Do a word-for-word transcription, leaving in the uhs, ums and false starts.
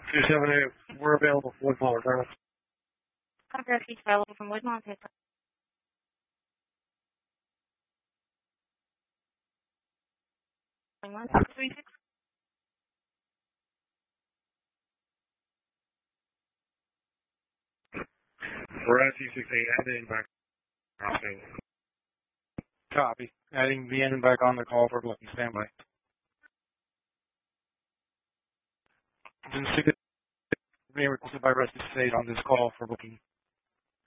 two seven eight, we're available for Woodmont return. Contact is available from Woodmont. one six three six. We're at T six eight, adding back. Copy. Adding the engine back on the call for booking. Standby. Being requested by Rusty State on this call for booking.